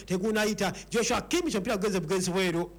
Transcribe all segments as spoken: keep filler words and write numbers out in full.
tegunayita. Joshua Kimmich mpira gugenze bugenzi bwero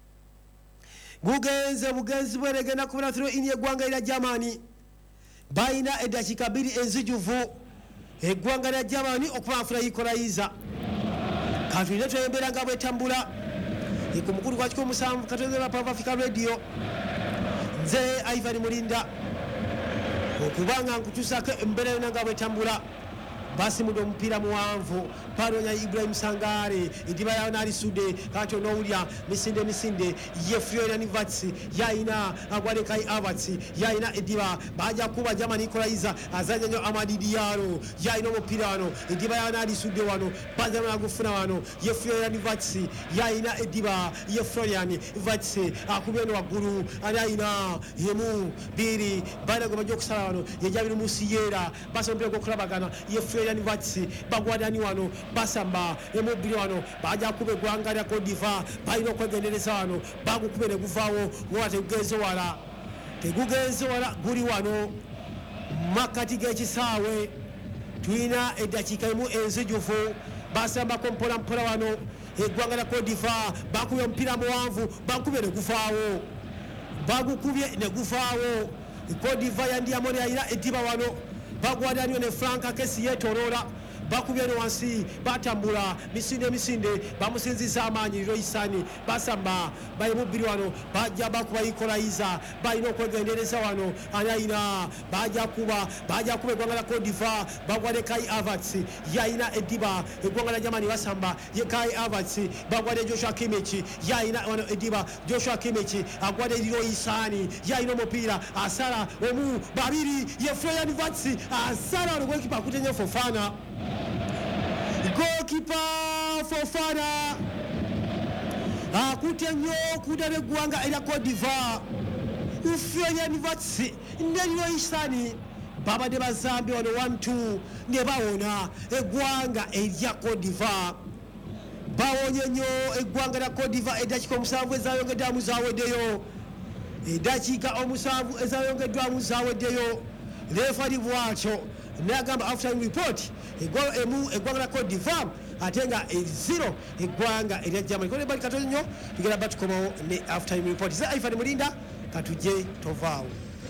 gugenze bugenzi bwero egenda kubona through in yeggwanga lya Germany baina edakika bbiri enzijuvu eggwanga lya Germany okubanfula yikolaiza katulire twembera nga bwetambula ku mukulu gwa kiko musanvu katwezera pa Africa Radio nze Ivan Mulinda okubanga nkutusako embera yona nga bwetambula basi mudo mpira muwanvu paronya Ibrahim Sangare idiba ya nali sude kacho noulia misinde misinde yefrio yani vatsi yaina agwale kai avatsi yaina idiba baja kuba Germany Nikolaiza azanya nyo Amadi Diallo yaina mpira wano idiba ya nali sude wano baza na gufuna wano yefrio yani vatsi yaina idiba yefrio yani vatsi akubeno waguru anaina yemu biri bana gobajo kusala wano yejabiru musiyera basi mpira go kulabagana yefrio yani vatsi bagwadani wano basamba emobili wano baja kube gwanga lya Cote d'Ivoire bayino kwegendereza wano bagukubere guvawo ngwate kugenzo wala tegugenzo wala guli wano makati g'ekisaawe twina edakika emu enzijuvu basamba kompola mpola wano eggwanga lya Cote d'Ivoire bakubye mpira muwanvu bakubere guvawo bagukubye ne guvawo Cote d'Ivoire yandiyamone ayira ediba wano bagwadani ne Franka kesi yetorola bakubyeno wansi batambula misinde misinde bamusinziza amanyi roisani basamba bayimubiri wano bajja bakuba Nikolaiza bayino kwegendereza wano anaina bajja kuba bajja kuba gwanga la Cote d'Ivoire bagwade Kai Havertz yaina ediba egwanga la Germany basamba ye Kai Havertz bagwade Joshua Kimmich yaina wano ediba Joshua Kimmich agwade Roisani yaina mupira asara omu babiri ye Florian Wirtz asara olwekipa kutenye Fofana goalkeeper Fofana akutenyo kudale gwanga ila Cote d'Ivoire Florian Wirtz ndeliyo isani baba de bazambi ono one two ne bawona egwanga elya Cote d'Ivoire bawonye nyo egwanga la Cote d'Ivoire edakika omusanvu ezayongedwa muzaweddeyo edakika omusanvu ezayongedwa muzaweddeyo refari bwacho nagamba after report ego emu egwanga la Cote d'Ivoire atenga e zero egwanga elya Germany kone bali katonyo tugera batukomawo ne after report ze Ivan Mulinda katuje tovao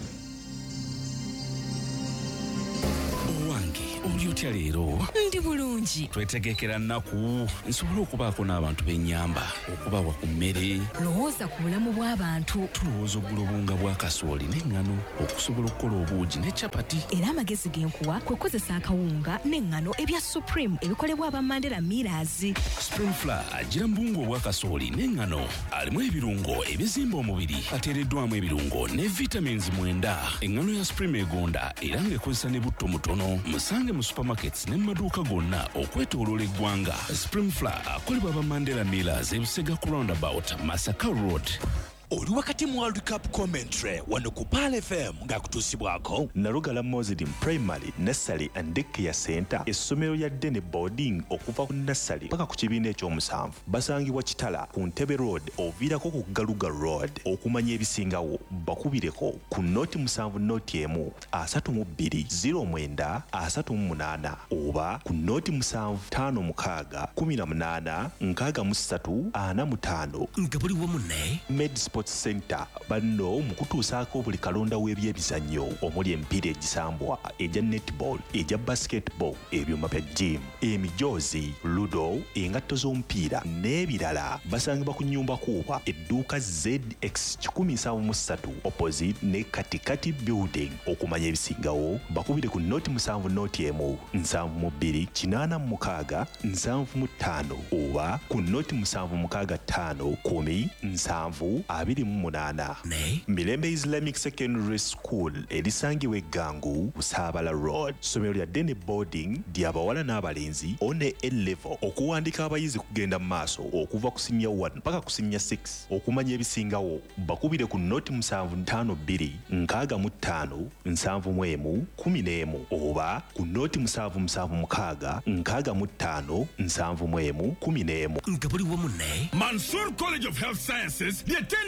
Olyotya leero ndi bulungi twetegekera nnaku nsobola okubaako n'abantu b'ennyamba okubawa ku mmere lowooza ku bulamu bw'abantu tulowooza oggula obunga bwa kasooli n'eŋŋano okusobola okukola obuugi ne capati era amagezi genkuwa kwe kukozesa akawunga n'eŋŋano ebya Supreme ebikolebwa aba Mandela Millers. Spring Flour agira mbungu obwa kasooli n'eŋŋano alimu ebirungo ebizimba omubiri ateereddwamu ebirungo ne vitamins mwenda. Eŋŋano ya Supreme egonda era ng'ekozesa ne butto mutono musange mu supermarkets ne maduuka gonna okwetooloola eggwanga. Spring Flour akolebwa aba Mandela Millers e Busega ku roundabout Masaka Road. Oli wakati mu World Cup commentary wano ku Pal F M ng'akutuusibwako Nalugala Muslim Primary Nursery and Daycare Center essomero lya Dene Boarding okuva ku nursery paka ku kibiina ekyomusanvu basangibwa Kitala ku Ntebe Road oviirako ku Galuga Road. Okumanya ebisingawo bakubireko ku noti musanvu noti emu asatu mu bbiri zero mwenda asatu mu munaana oba ku noti musanvu ttaano mukaaga kumi na munaana nkaaga mu ssatu ana mu ttaano nga buli wamu ne Sports Center banno mukutuusaako buli kalonda w'ebyebizannyo omuli emipiira egisambwa ejja netball ejja basketball ebyuma bya gym emijoozi ludo engatto z'omupiira n'ebirala basangibwa ku nnyumba kuuba edduuka Z X kikumi nsanvu mu ssatu opposite ne katikati building. Okumanya ebisingawo bakubire ku noti musanvu noti emu nsanvu mu bbiri kinaana mu mukaaga nsanvu mu ttaano oba ku noti musanvu mukaaga ttaano kumi nsanvu abiri mu munaana. Ne Mirembe Islamic Secondary School erisangibwa Gangu Busaabala Road. Somero lya Dene Boarding ly'abawala n'abalenzi one A level. Okuwandika abayizi kugenda mu maaso okuva ku senior one paka ku senior six. Okumanya ebisingawo bakubire ku noti musanvu ttaano bbiri nkaaga mu ttaano nsanvu mu emu kumi n'emu oba ku noti musanvu musanvu mukaaga nkaaga mu ttaano nsanvu mu emu kumi n'emu nga buli wamu ne Mansour College of Health Sciences lyetendekero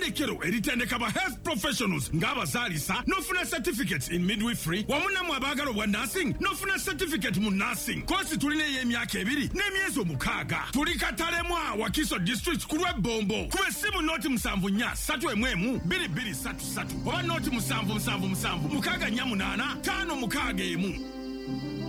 ettendekero eritendeka ba health professionals ng'abazaalisa n'ofuna certificates in midwifery wamu nammwe abaagala obwa nursing n'ofuna certificate mu nursing. Koosi tulina ey'emyaka ebiri n'emyezi omukaaga. Tuli Katalemwa Wakiso district ku lw'Ebombo. Kuba essimu nooti musanvu nnya ssatu emu emu bbiri bbiri ssatu ssatu oba nooti musanvu musanvu musanvu mukaaga nnya munaana ttaano mukaaga emu.